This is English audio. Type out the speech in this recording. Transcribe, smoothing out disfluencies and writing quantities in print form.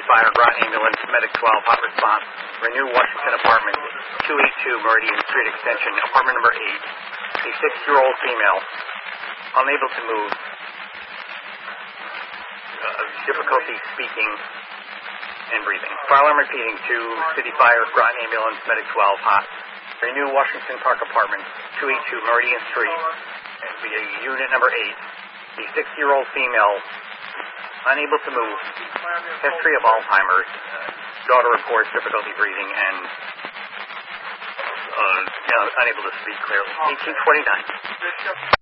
fire, Groton Ambulance, Medic 12, hot response. Renew Washington Apartment, 282 Meridian Street Extension, apartment number 8. A 6-year-old female, unable to move, difficulty speaking and breathing. Fire alarm repeating to City Fire, Groton Ambulance, Medic 12, hot. Renew Washington Park Apartment, 282 Meridian Street, unit number 8. A 6-year-old female, unable to move, history of Alzheimer's, daughter reports difficulty breathing and unable to speak clearly. 1829.